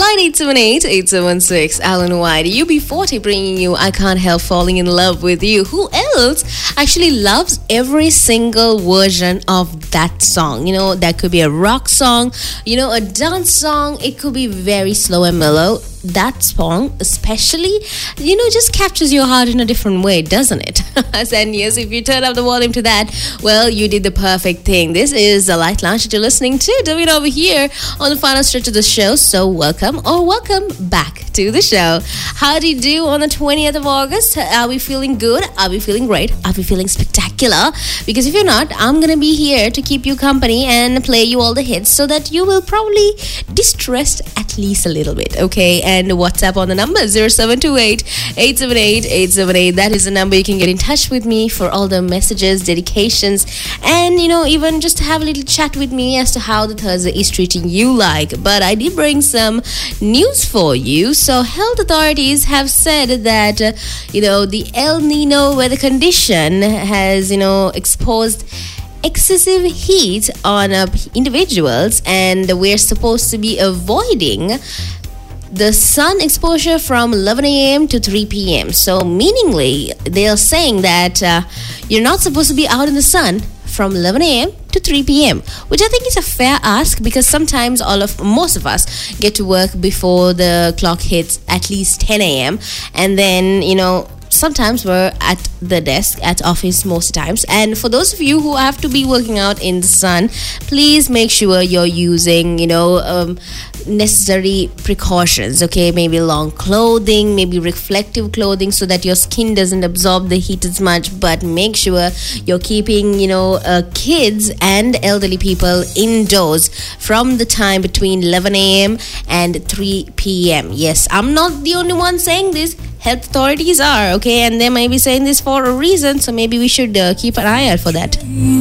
9878-876. Alan White, UB40 bringing you I Can't Help Falling in Love with You. Who else actually loves every single version of that song? You know, that could be a rock song, you know, a dance song. It could be very slow and mellow. That song especially, you know, just captures your heart in a different way, doesn't it? And yes, if you turn up the volume to that, well, you did the perfect thing. This is the Light Lounge that you're listening to. David over here on the final stretch of the show. So welcome back to the show. How do you do on the 20th of August? Are we feeling good? Are we feeling great? Are we feeling spectacular? Because if you're not, I'm going to be here to keep you company and play you all the hits so that you will probably distress at least a little bit, okay? And WhatsApp on the number 0728-878-878. That is the number you can get in touch with me for all the messages, dedications, and, you know, even just have a little chat with me as to how the Thursday is treating you like. But I did bring some news for you. So health authorities have said that, you know, the El Nino weather condition has, you know, exposed excessive heat on individuals, and we're supposed to be avoiding the sun exposure from 11 a.m. to 3 p.m. So meaningly, they are saying that you're not supposed to be out in the sun from 11 a.m. to 3 p.m., which I think is a fair ask because sometimes most of us get to work before the clock hits at least 10 a.m. and then, you know, sometimes we're at the desk at office most times. And for those of you who have to be working out in the sun, please make sure you're using, you know, necessary precautions, okay? Maybe long clothing, maybe reflective clothing so that your skin doesn't absorb the heat as much. But make sure you're keeping, you know, kids and elderly people indoors from the time between 11 a.m. and 3 p.m. Yes, I'm not the only one saying this. Health authorities are, okay? And they might be saying this for a reason, so maybe we should keep an eye out for that.